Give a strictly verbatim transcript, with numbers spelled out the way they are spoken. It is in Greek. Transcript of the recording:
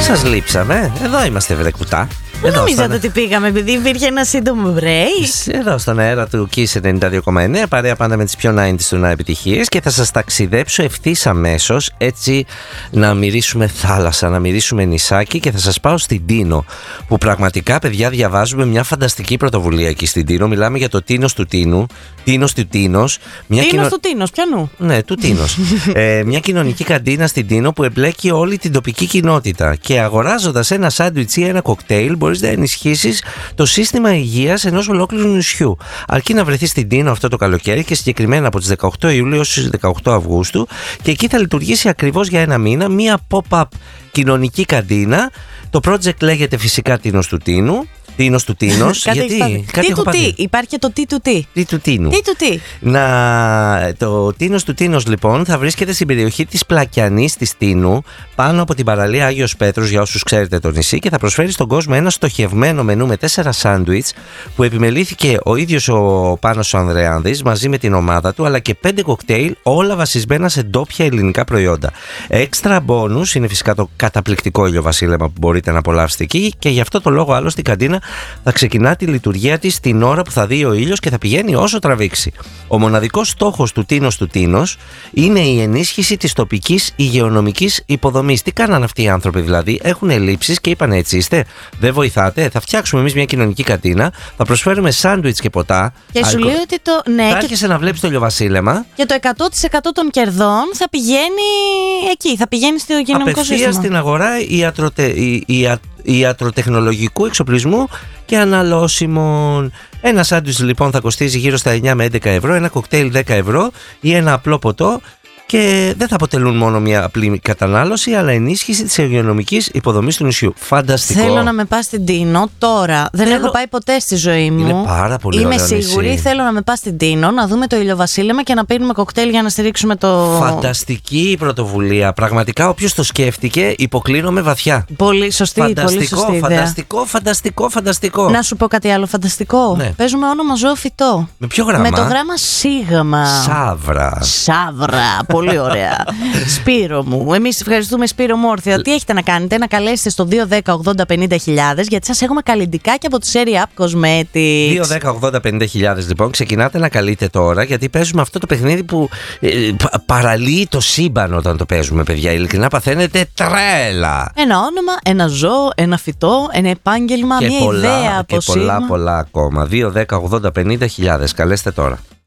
σας λείψαμε. Εδώ είμαστε, βρε κουτά. Δεν νομίζατε ότι πήγαμε επειδή υπήρχε ένα σύντομο break. Εδώ στον αέρα του Kiss ενενήντα δύο κόμμα εννέα, παρέα πάντα με τις πιο ενενήντα του επιτυχίες, και θα σας ταξιδέψω ευθύς αμέσως, έτσι να μυρίσουμε θάλασσα, να μυρίσουμε νησάκι, και θα σας πάω στην Τίνο, που πραγματικά, παιδιά, διαβάζουμε μια φανταστική πρωτοβουλία εκεί στην Τίνο. Μιλάμε για το Τίνος του Τίνου. Τίνος του Τίνος. Τίνος κοινο... του Τίνος, πιανού. Ναι, του Τίνος. ε, μια κοινωνική καντίνα στην Τίνο που εμπλέκει όλη την τοπική κοινότητα. Και αγοράζοντας ένα σάντουιτς ή ένα κοκτέιλ, μπορείς να ενισχύσεις το σύστημα υγείας ενός ολόκληρου νησιού. Αρκεί να βρεθεί στην Τίνο αυτό το καλοκαίρι, και συγκεκριμένα από τις δεκαοκτώ Ιουλίου έως τις δεκαοκτώ Αυγούστου, και εκεί θα λειτουργήσει ακριβώς για ένα μήνα μια pop-up κοινωνική καντίνα. Το project λέγεται φυσικά Τίνος του Τίνου. Τίνος του Τίνος. Γιατί, τι του τι, υπάρχει και το τι του τι. Τι του Τίνου. Τι του τι. Να, το Τίνος του Τίνος, λοιπόν, θα βρίσκεται στην περιοχή της Πλακιανής της Τίνου, πάνω από την παραλία Άγιος Πέτρος, για όσους ξέρετε το νησί, και θα προσφέρει στον κόσμο ένα στοχευμένο μενού με τέσσερα σάντουιτς που επιμελήθηκε ο ίδιος ο Πάνος ο Ανδρεάνδης μαζί με την ομάδα του, αλλά και πέντε κοκτέιλ, όλα βασισμένα σε ντόπια ελληνικά προϊόντα. Έξτρα μπόνους είναι φυσικά το καταπληκτικό ηλιοβασίλεμα που μπορείτε να απολαύσετε εκεί, και γι' αυτό το λόγο άλλωστε η καντίνα θα ξεκινά τη λειτουργία της την ώρα που θα δει ο ήλιος και θα πηγαίνει όσο τραβήξει. Ο μοναδικός στόχος του Τίνος του Τίνος είναι η ενίσχυση της τοπικής υγειονομικής υποδομής. Τι κάνανε αυτοί οι άνθρωποι, δηλαδή? Έχουν ελλείψεις και είπαν: έτσι είστε, δεν βοηθάτε, θα φτιάξουμε εμείς μια κοινωνική καντίνα, θα προσφέρουμε σάντουιτς και ποτά. Και σου λέει ότι το. Ναι, θα έρχεσαι και... να βλέπεις το ηλιοβασίλεμα. Και το εκατό τοις εκατό των κερδών θα πηγαίνει εκεί, θα πηγαίνει στο κοινωνικό σύστημα. Απευθείας στην αγορά ιατροτε... η... η... ιατροτεχνολογικού εξοπλισμού και αναλώσιμων. Ένα σάντουιτς, λοιπόν, θα κοστίζει γύρω στα εννιά με έντεκα ευρώ, ένα κοκτέιλ δέκα ευρώ ή ένα απλό ποτό, και δεν θα αποτελούν μόνο μια απλή κατανάλωση, αλλά ενίσχυση της υγειονομικής υποδομής του νησιού. Φανταστικό. Θέλω να με πας στην Τίνο τώρα. Δεν θέλω... έχω πάει ποτέ στη ζωή μου. Είναι πάρα πολύ Είμαι ωραίο σίγουρη. νησί. Θέλω να με πας στην Τίνο, να δούμε το ηλιοβασίλεμα και να πίνουμε κοκτέιλ για να στηρίξουμε το. Φανταστική πρωτοβουλία. Πραγματικά, όποιος το σκέφτηκε, υποκλίνομαι βαθιά. Πολύ σωστή, φανταστικό, πολύ σωστή φανταστικό, ιδέα. φανταστικό, φανταστικό. Να σου πω κάτι άλλο φανταστικό. Ναι. Παίζουμε όνομα ζώο φυτό. Με ποιο γράμμα? Με το γράμμα σίγμα. Σαύρα. Σαύρα. Πολύ ωραία. Σπύρο μου. Εμείς ευχαριστούμε, Σπύρο μου, όρθια. Τι έχετε να κάνετε? Να καλέσετε στο δύο δέκα ογδόντα πενήντα χιλιάδες, γιατί σας έχουμε καλλιντικά και από τη Cherry Up Cosmetics. δύο δέκα ογδόντα πενήντα χιλιάδες, λοιπόν, ξεκινάτε να καλείτε τώρα, γιατί παίζουμε αυτό το παιχνίδι που ε, πα, παραλύει το σύμπαν όταν το παίζουμε, παιδιά. Ειλικρινά παθαίνετε τρέλα. Ένα όνομα, ένα ζώο, ένα φυτό, ένα επάγγελμα, και μια πολλά, ιδέα από και πολλά, σήμα. πολλά ακόμα. δύο δέκα ογδόντα πενήντα χιλιάδες, καλέστε τώρα.